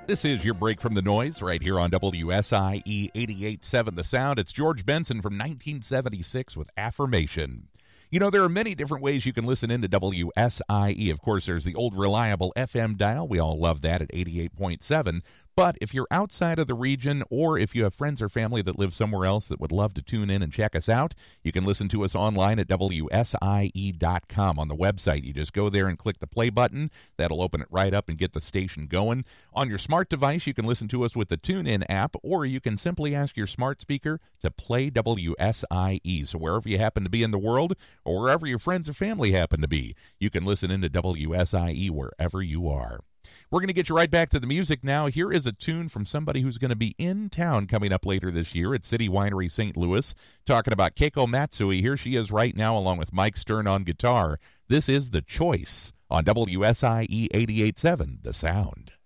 This is your break from the noise right here on WSIE 88.7 The Sound. It's George Benson from 1976 with Affirmation. You know, there are many different ways you can listen into WSIE. Of course, there's the old reliable FM dial. We all love that at 88.7. But if you're outside of the region, or if you have friends or family that live somewhere else that would love to tune in and check us out, you can listen to us online at WSIE.com. On the website, you just go there and click the play button. That'll open it right up and get the station going. On your smart device, you can listen to us with the TuneIn app, or you can simply ask your smart speaker to play WSIE. So wherever you happen to be in the world, or wherever your friends or family happen to be, you can listen into WSIE wherever you are. We're going to get you right back to the music now. Here is a tune from somebody who's going to be in town coming up later this year at City Winery St. Louis, talking about Keiko Matsui. Here she is right now along with Mike Stern on guitar. This is The Choice on WSIE 88.7 The Sound.